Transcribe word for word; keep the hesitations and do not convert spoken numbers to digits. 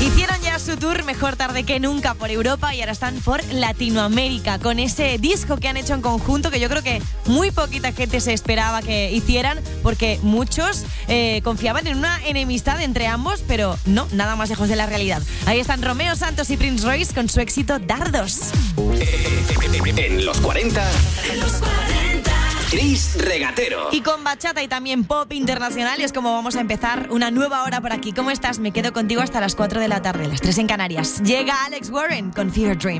Hicieron ya su tour mejor tarde que nunca por Europa y ahora están por Latinoamérica con ese disco que han hecho en conjunto que yo creo que muy poquita gente se esperaba que hicieran porque muchos eh, confiaban en una enemistad entre ambos, pero no, nada más lejos de la realidad. Ahí están Romeo Santos y Prince Royce con su éxito Dardos. En los cuarenta. En los cuarenta. Chris Regatero. Y con bachata y también pop internacional es como vamos a empezar una nueva hora por aquí. ¿Cómo estás? Me quedo contigo hasta las cuatro de la tarde, las tres en Canarias. Llega Alex Warren con Fever Dream.